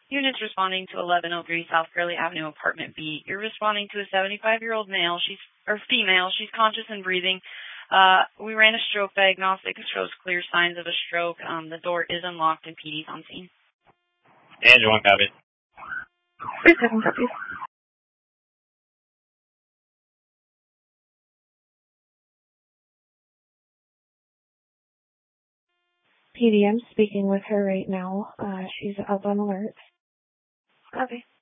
Units responding to 1103 South Curley Avenue, Apartment B. You're responding to a 75-year-old female. She's conscious and breathing. We ran a stroke diagnostic. It shows clear signs of a stroke. The door is unlocked and PD's on scene. Angel, one copy. 37 copies. PD, I'm speaking with her right now. She's up on alert. Copy.